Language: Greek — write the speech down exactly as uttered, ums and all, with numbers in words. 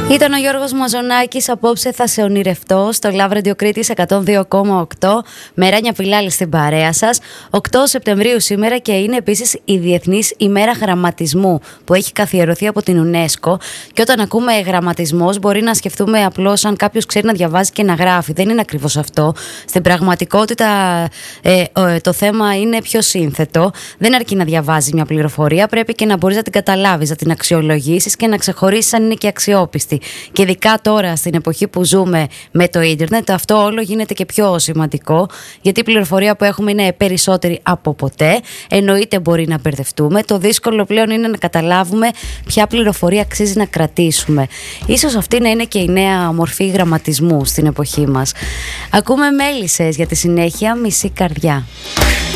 Ήταν ο Γιώργος Μαζονάκης. Απόψε θα σε ονειρευτώ στο Love Radio Κρήτης εκατόν δύο κόμμα οκτώ. Μεράνια Πιλάλη στην παρέα σας. οκτώ Σεπτεμβρίου σήμερα και είναι επίσης η Διεθνής ημέρα γραμματισμού που έχει καθιερωθεί από την UNESCO. Και όταν ακούμε γραμματισμός, μπορεί να σκεφτούμε απλώς αν κάποιος ξέρει να διαβάζει και να γράφει. Δεν είναι ακριβώς αυτό. Στην πραγματικότητα, ε, ε, το θέμα είναι πιο σύνθετο. Δεν αρκεί να διαβάζει μια πληροφορία, πρέπει και να μπορείς να την καταλάβεις, να την αξιολογήσεις και να ξεχωρίσεις αν είναι και αξιόπιστη. Και ειδικά τώρα στην εποχή που ζούμε με το ίντερνετ, αυτό όλο γίνεται και πιο σημαντικό, γιατί η πληροφορία που έχουμε είναι περισσότερη από ποτέ. Εννοείται μπορεί να μπερδευτούμε. Το δύσκολο πλέον είναι να καταλάβουμε ποια πληροφορία αξίζει να κρατήσουμε. Ίσως αυτή να είναι και η νέα μορφή γραμματισμού στην εποχή μας. Ακούμε Μέλισσες για τη συνέχεια, Μισή καρδιά.